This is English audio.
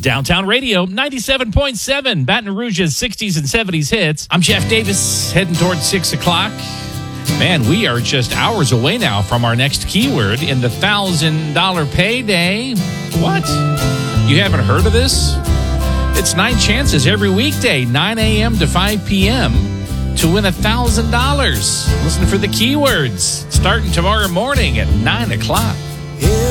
Downtown Radio, 97.7, Baton Rouge's 60s and 70s hits. I'm Jeff Davis, heading towards 6 o'clock. Man, we are just hours away now from our next keyword in the $1,000 payday. What? You haven't heard of this? It's 9 chances every weekday, 9 a.m. to 5 p.m. to win $1,000. Listen for the keywords starting tomorrow morning at 9 o'clock.